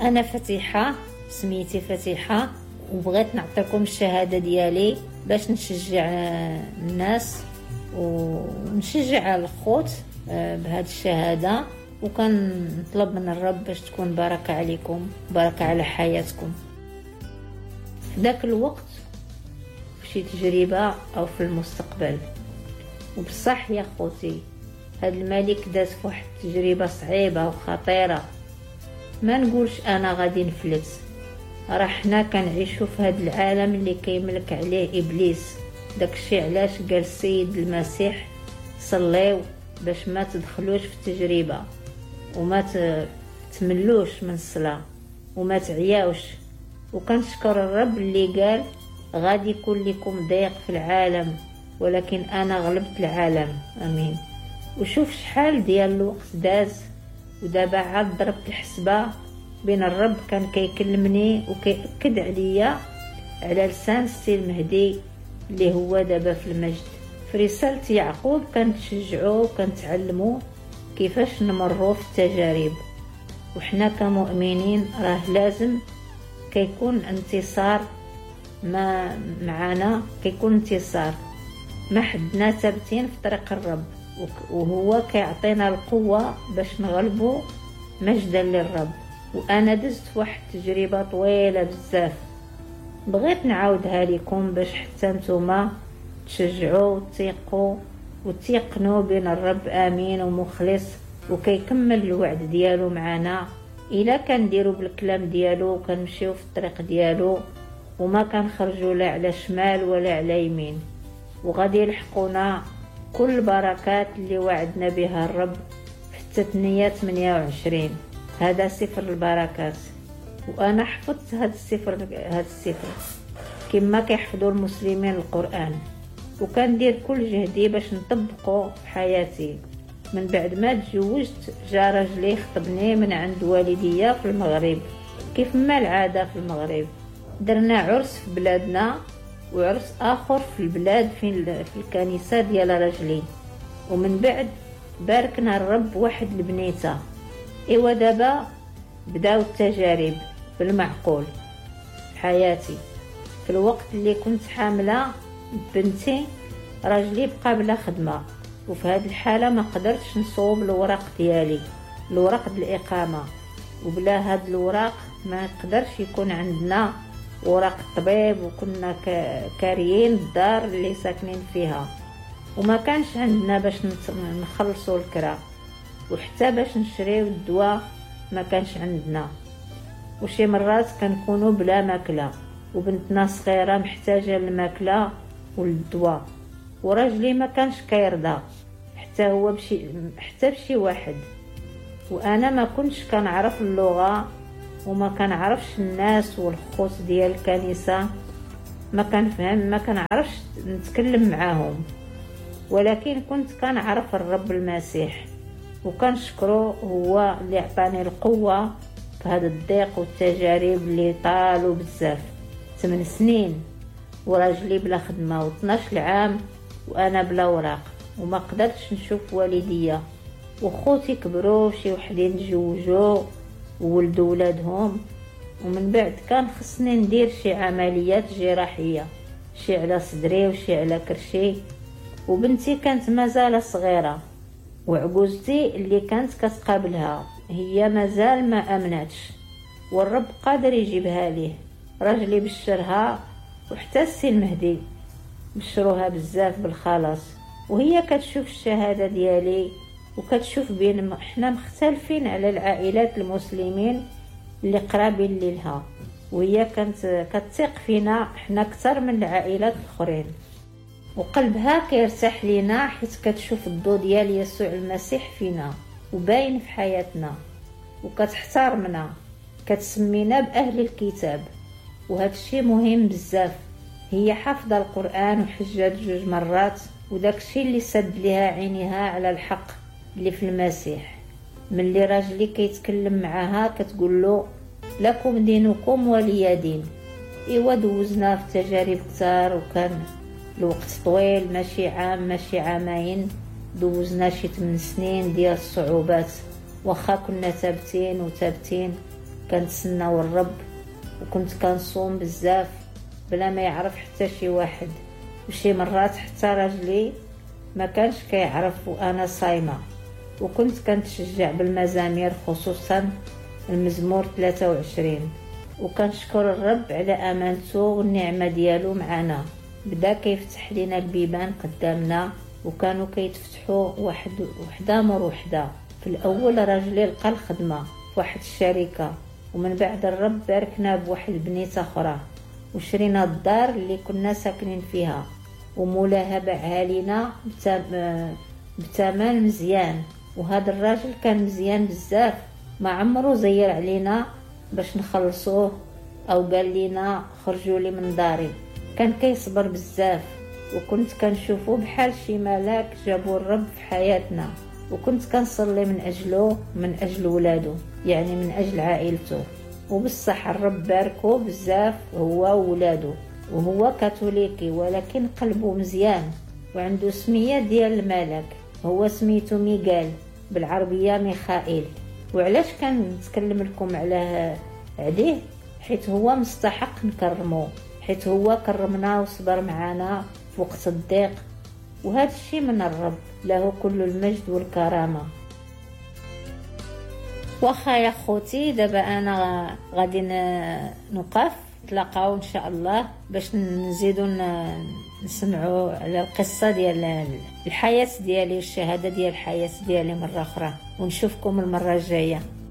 أنا فتيحة، سميتي فتيحة، وبغيت نعطيكم الشهادة ديالي باش نشجع الناس ونشجع الخوت بهذه الشهادة، وكان نطلب من الرب باش تكون بركة عليكم، بركة على حياتكم. في ذاك الوقت في شي تجربة أو في المستقبل، وبصح يا خوتي هاد الملك داز في واحد التجربة صعيبة وخطيرة. ما نقولش أنا غادي نفلت، راه حنا كنعيشو في هاد العالم اللي كيملك عليه إبليس. داكشي علاش قال السيد المسيح صليو باش ما تدخلوش في التجربة وما تملوش من الصلاة وما تعياوش. وكنشكر الرب اللي قال غادي يكون لكم ضيق في العالم ولكن أنا غلبت العالم. أمين. وشوف شحال ديال الوقت داز، ودابا عاد ضربت الحسبة بين الرب كان كيكلمني وكيأكد عليا على لسان السي المهدي اللي هو دابا في المجد. في رسالة يعقوب كنتشجعوا وكنتعلموا كيفاش نمروا في التجارب، وحنا كمؤمنين راه لازم كيكون انتصار ما معنا، كيكون انتصار ما حدنا ثابتين في طريق الرب، وهو كيعطينا القوة باش نغلبوا مجدا للرب. وأنا دزت واحد تجربة طويلة بزاف، بغيت نعاودها لكم باش حتى نتوما تشجعوا وتثقوا وتيقنوا بين الرب امين ومخلص وكيكمل الوعد ديالو معنا. الا كنديروا بالكلام ديالو وكنمشيو في الطريق ديالو وما كنخرجوا لا على شمال ولا على يمين، وغادي يلحقونا كل البركات اللي وعدنا بها الرب في التثنية 28. هذا سفر البركات، وانا حفظت هذا السفر كما كيحفظوا المسلمين القرآن، وكندير كل جهدي باش نطبقه في حياتي. من بعد ما تزوجت جا راجلي خطبني من عند والديا في المغرب، كيف ما العادة في المغرب درنا عرس في بلادنا وعرس اخر في البلاد في الكنيسة ديال راجلي، ومن بعد باركنا الرب واحد البنيته. ايوا دابا بداو التجارب بالمعقول في حياتي. في الوقت اللي كنت حاملة بنتي راجلي بقى بلا خدمة، وفي هذه الحالة ما قدرتش نصوب الوراق ديالي، الوراق الإقامة، وبلا هاد الوراق ما يقدرش يكون عندنا وراق الطبيب، وكنا كاريين الدار اللي ساكنين فيها، وما كانش عندنا باش نخلصوا الكرا، وحتى باش نشريو الدواء ما كانش عندنا، وشي مرات كنكونوا بلا ماكله، وبنتنا صغيره محتاجه للماكله والدواء، وراجلي ما كانش كيرضى حتى بشي واحد. وانا ما كنتش كنعرف اللغه وما كنعرفش الناس والخوت ديال الكنيسه، ما كنفهم، ما كنعرفش نتكلم معاهم، ولكن كنت كنعرف الرب المسيح وكنشكره، هو اللي عطاني القوه في هذا الضيق والتجارب اللي طالوا بزاف. 8 سنين وراجلي بلا خدمه، و12 عام وانا بلا وراق، وما قدرتش نشوف والديا، وخوتي كبروا، شي وحدين تزوجوا وولدوا ولادهم، ومن بعد كان خصني ندير شي عمليات جراحيه، شي على صدري وشي على كرشي، وبنتي كانت مازال صغيره، وعجوزتي اللي كانت كتقابلها هي مازال ما امنتش، والرب قادر يجيبها ليه. راجلي بشرها وحتى السي المهدي بشروها بزاف بالخلاص، وهي كتشوف الشهاده ديالي وكتشوف بين احنا مختلفين على العائلات المسلمين اللي قرابين لها، وهي كانت كتثق فينا احنا اكثر من العائلات الاخرين، وقلبها كيرتاح لينا حيت كتشوف الضوء ديال يسوع المسيح فينا وباين في حياتنا، وكتحترمنا، كتسمينا باهل الكتاب، وهذا الشيء مهم بزاف. هي حافظه القرآن وحجات 2 مرات، وداك الشيء اللي سد ليها عينيها على الحق اللي في المسيح. ملي راجلي كيتكلم معاها كتقول له لكم دينكم ولي دين. ايوا دوزنا في تجارب كثار، وكان الوقت طويل، ماشي عام ماشي عامين، دوزنا شي 8 سنين ديال الصعوبات، واخا كنا ثابتين كنتسناو الرب، وكنت كنصوم بزاف بلا ما يعرف حتى شي واحد، وشي مرات حتى راجلي ما كانش كيعرف وانا صايمه. وكنت كنتشجع بالمزامير خصوصا المزمور 23، وكنشكر الرب على امانته والنعمه ديالو معنا. بدا كيفتح لينا البيبان قدامنا، وكانوا كيتفتحوا وحده مور وحده. في الاول راجلي لقى الخدمه في واحد الشركه، ومن بعد الرب باركنا بواحد البنيته اخرى، وشرينا الدار اللي كنا ساكنين فيها، ومولاها باعها لينا بثمن مزيان. وهذا الراجل كان مزيان بزاف، ما عمره زير علينا باش نخلصوه او قال لينا خرجوا لي من داري. كان كيصبر بزاف، وكنت كنشوفه بحال شي ملاك جابوا الرب في حياتنا. وكنت كنصلي من اجله، من اجل ولاده، يعني من اجل عائلته. وبالصح الرب باركه بزاف هو وولاده. وهو كاثوليكي ولكن قلبه مزيان، وعنده سمية ديال الملك، هو سميته ميغال، بالعربية ميخائيل. وعلاش كنتكلم لكم عليه؟ حيت هو مستحق نكرمه، حيت هو كرمنا وصبر معنا في وقت الضيق، وهذا الشيء من الرب، له كل المجد والكرامة. واخا يا خوتي، دابا انا غادي نوقف، نتلاقاو ان شاء الله باش نزيدو نسمعوا على القصه ديال الحياه ديالي والشهاده ديال الحياه ديالي مره اخرى، ونشوفكم المره الجايه.